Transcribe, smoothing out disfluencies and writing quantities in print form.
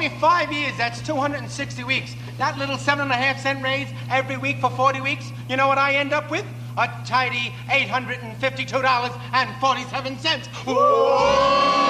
only 5 years, that's 260 weeks. That little 7.5-cent raise every week for 40 weeks, you know what I end up with? A tidy $852.47. Whoa!